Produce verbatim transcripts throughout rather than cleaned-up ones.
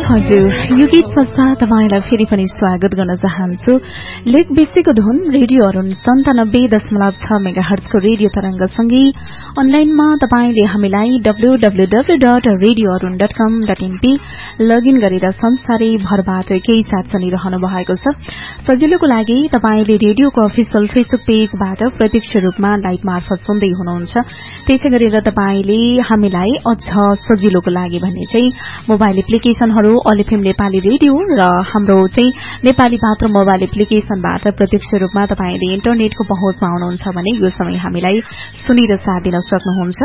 हजुर, यो गीत पश्चात तपाईंलाई फेरि पनि स्वागत गर्न चाहन्छु। लेक बेसीको धुन रेडियो अरुण सन्तानब्बे दशमलव छ मेगा हर्जको रेडियो तरंगसँगै अनलाइनमा तपाईंले हामीलाई W W W dot radio Arun dot कम डट एनपी लगइन गरेर संसारै भरबाट केही साथ सुनिरहनु भएको छ। सजिलोको लागि तपाईंले रेडियोको अफिसियल फेसबुक पेजबाट प्रत्यक्ष रूपमा लाइभ मार्फत सुन्दै हुनुहुन्छ। त्यसै गरेर तपाईंले हामीलाई अझ सजिलोको लागि भने चाहिँ mobile एप्लिकेशनहरू all FM Nepali radio र हाम्रो चाहिँ नेपाली पात्र मोबाइल एप्लिकेशनबाट प्रत्यक्ष रूपमा तपाईंले इन्टरनेटको पहुँचमा हुनुहुन्छ भने यो समय हामीलाई सुनि र साथ दिन सक्नुहुन्छ।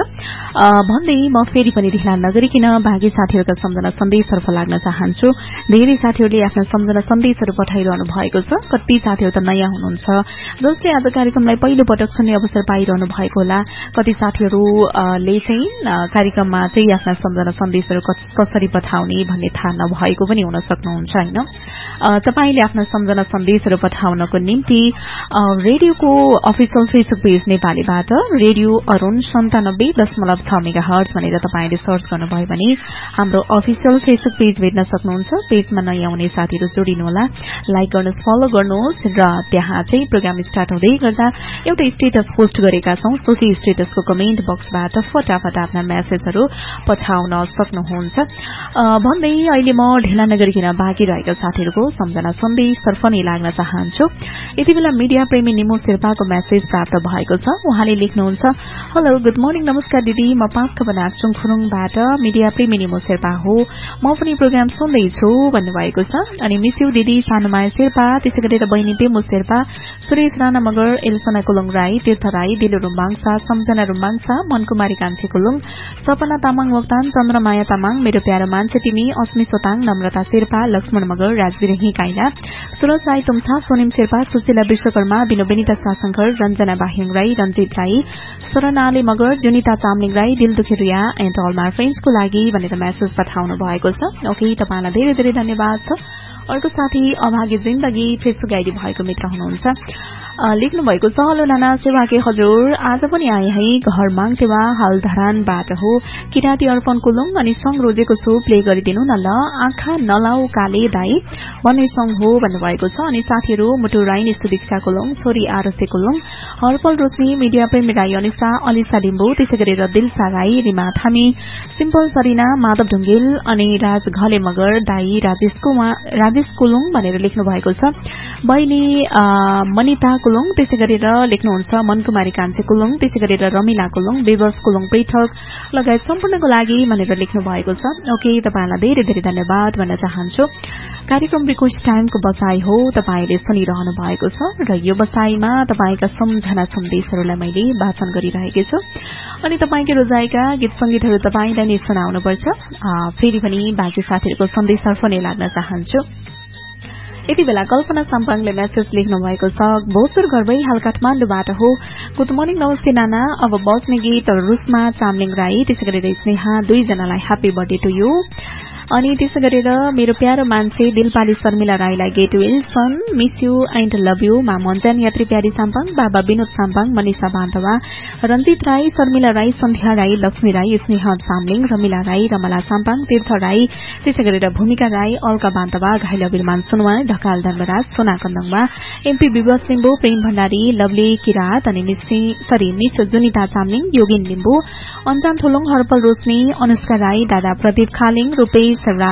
भन्दै म फेरि पनि ढिला नगरिकन बाँकी साथीहरूका सम्झना सन्देशतर्फ लाग्न चाहन्छु। धेरै साथीहरूले आफ्ना सम्झना सन्देशहरू पठाइरहनु भएको छ। कति साथीहरू त नयाँ हुनुहुन्छ जसले आज कार्यक्रमलाई पहिलो पटक सुन्ने अवसर पाइरहनु भएको होला। कति साथीहरूले चाहिँ कार्यक्रममा चाहिँ आफ्ना सम्झना सन्देशहरू कसरी पठाउने भन्ने थाहा नभएको पनि हुन सक्नुहुन्छ हैन। तपाईले आफ्ना सम्झना सन्देशहरू पठाउनको निम्ति रेडियोको अफिसियल फेसबुक पेज नेपालीबाट रेडियो अरुण सन्तानब्बे दशमलव छ मेगा हर्ज भनेर तपाईले सर्च गर्नुभयो भने हाम्रो अफिसियल फेसबुक पेज भेट्न सक्नुहुन्छ। पेजमा नयाँ आउने साथीहरू जोडिनुहोला, लाइक गर्नुहोस्, फलो गर्नुहोस् र त्यहाँ चाहिँ प्रोग्राम स्टार्ट हुँदै गर्दा एउटा स्टेटस पोस्ट गरेका छौं। सोही स्टेटसको कमेन्ट बक्सबाट फटाफट आफ्ना मेसेजहरू पठाउन सक्नुहुन्छ। भन्दै अहिले म ढिला नगरिकन बाँकी रहेका साथीहरूको सम्झना सन्देशतर्फ नै लाग्न चाहन्छु। यति बेला मिडिया प्रेमी निमो शेर्पाको मेसेज प्राप्त भएको छ। उहाँले लेख्नुहुन्छ, हेलो गुड मर्निङ, नमस्कार दिदी, म पाँच खबर चुङखुरुङबाट मिडिया प्रेमी निमो शेर्पा हो। म पनि प्रोग्राम सुन्दैछु भन्नुभएको छ। अनि मिस यू दिदी सानुमाया शेर्पा, त्यसै गरेर बहिनी पेमु शेर्पा, सुरेश राणा मगर, एल्सना कुलुङ राई, तीर्थ राई, दिलु रुम्बाङसा, सम्झना रुम्बाङसा, मनकुमारी कान्छे कुलुङ, सपना तामाङ मोक्तान, चन्द्रमाया तामाङ, मेरो प्यारो मान्छे तिमी, अस्मी सोताङ, नम्रता शेर्पा, लक्ष्मण मगर, राजवीर हिकाइला, सुरज राई तुम्छा, सोनिम शेर्पा, सुशीला विश्वकर्मा, बिनु Benita सासंकर, Ranjana बाह्यङ Rai, Ranjit Rai, शरणाले Magar, जुनिता Chamling Rai, दिलदुखी Riya and all my फ्रेन्ड्सको लागि भनेर मेसेज पठाउनु भएको छ। ओके, तपाईलाई धेरै धेरै धन्यवाद छ। अर्को साथी अभागी जिन्दगी फेसबुक आइडी भएको मित्र हुनुहुन्छ, लेख्नु भएको छ, हेलो नाना सेवाके हजुर, आज पनि आए है घर माङतेवा हाल धरानबाट हो, किराती अर्पण कुलुङ अनि सङ रोजेको सो प्ले गरिदिनु न ल, आँखा नलाउ काले दाई भन्ने सङ हो भन्नुभएको छ। अनि साथीहरू मुटु राई, निस्तु दीक्षा कुलुङ, छोरी आरसे कुलुङ, हर्पल रोशनी, मिडिया प्रेमी राई अनिसा, अलिसा लिम्बू, त्यसै गरेर दिलसा राई, रिमा थामी, सिम्पल सरिना, माधव ढुङ्गेल अनि राज घले मगर, दाई राजेश कुमार राजेश कुलुङ भनेर लेख्नु भएको छ। बहिनी मनिता कुलुङ, त्यसै गरेर लेख्नुहुन्छ मनकुमारी कान्छे कुलुङ, त्यसै गरेर रमिला कुलुङ, बेबस कुलुङ पृथक लगायत सम्पूर्णको लागि भनेर लेख्नु भएको छ। ओके, तपाईलाई धेरै धेरै धन्यवाद भन्न चाहन्छु। कार्यक्रम रिक्वेस्ट टाइमको बसाई हो, तपाईले सुनिरहनु भएको छ र यो बसाईमा तपाईका सम्झना सन्देशहरूलाई मैले वाचन गरिरहेकी छु। अनि तपाईकै रोजाइका गीत संगीतहरू तपाईलाई नै सुनाउनुपर्छ। फेरि पनि बाँकी साथीहरूको सन्देशतर्फ नै लाग्न चाहन्छु। यति बेला कल्पना साम्पाङले मेसेज लेख्नु भएको छ, भोजपुर घरबै हाल काठमाडौँबाट हो। गुड मर्निङ, नमस्ते नाना। अब बस्ने गीत रुस्मा चामलिङ राई, त्यसै गरेर स्नेहा, दुईजनालाई ह्यापी बर्थडे टु यू। अनि त्यसै गरेर मेरो प्यारो मान्छे दिलपाली शर्मिला राईलाई get Wilson, miss you and love you, मा मञ्जन यात्री प्यारी साम्पाङ, बाबा विनोद साम्पाङ, मनिषा बान्तवा, रञ्जित राई, शर्मिला राई, सन्ध्या राई, लक्ष्मी राई, स्नेह सामलिङ, रमिला राई, रमला साम्पाङ, तीर्थ राई, त्यसै गरेर भूमिका राई, अल्का बान्तवा, घाइला बिरमान सुनवार, ढकाल धर्मराज, सोना कन्दङमा, एमपी विवश लिम्बू, प्रेम भण्डारी, लवली किरात अनि मिस सरी मिस जुनिता चामलिङ, योगिन लिम्बू, अन्जान थोलुङ, हर्पल रोशनी, अनुष्का राई, दादा प्रदीप खालिङ, रूपेश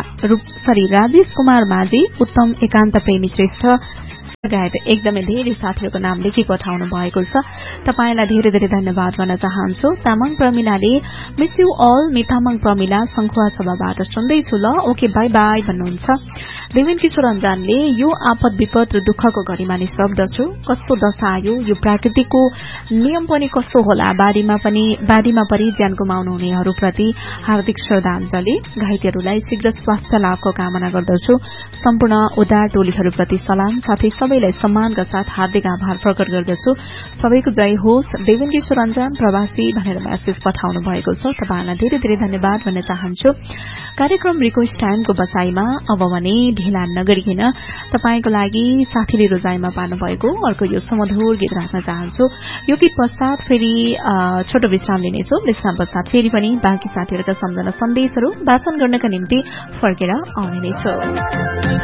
सरी राजेश कुमार माझी, उत्तम एकान्त प्रेमी श्रेष्ठ लगायत एकदमै धेरै साथीहरूको नाम लेखी पठाउनु भएको छ। तपाईलाई धेरै धेरै धन्यवाद भन्न चाहन्छु। तामाङ प्रमिलाले मिस यू अल, मि तामाङ प्रमिला संखुवा सभाबाट सुन्दैछु ल, ओके बाई बाई भन्नुहुन्छ। देवेन किशोर अन्जानले यो आपद विपद र दुःखको घड़ीमा निशब्दछु, कस्तो दशा आयो, यो प्राकृतिकको नियम पनि कस्तो होला, बाढीमा पनि बाढीमा परि ज्यान गुमाउनु हुनेहरूप्रति हार्दिक श्रद्धाञ्जली, घाइतेहरूलाई शीघ्र स्वास्थ्य लाभको कामना गर्दछु, सम्पूर्ण उदार टोलीहरूप्रति सलाम, साथै सबैलाई सम्मानका साथ हार्दिक आभार प्रकट गर्दछु। सबैको जय होस्। देवेन किशोर अन्जान प्रवासी भनेर मेसेज पठाउनु भएको छ, तपाईलाई धेरै धेरै धन्यवाद भन्न चाहन्छु। कार्यक्रम रिक्वेस्ट टाइमको बसाईमा अब भने ढिला नगरिकन तपाईको लागि साथीले रोजाइमा पार्नु भएको अर्को यो सुमधुर गीत राख्न चाहन्छु। यो गीत पश्चात फेरि छोटो विश्राम लिनेछौं। विश्राम पश्चात फेरि पनि बाँकी साथीहरूका सम्झना सन्देशहरू वाचन गर्नका निम्ति फर्केर आउने नै छौं।